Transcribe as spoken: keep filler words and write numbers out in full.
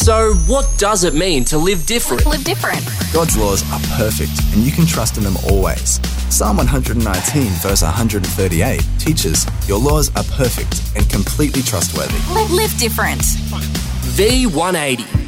So, what does it mean to live different? Live different. God's laws are perfect, and you can trust in them always. Psalm one nineteen, verse one thirty-eight teaches, your laws are perfect and completely trustworthy. Live, live different. V one eighty.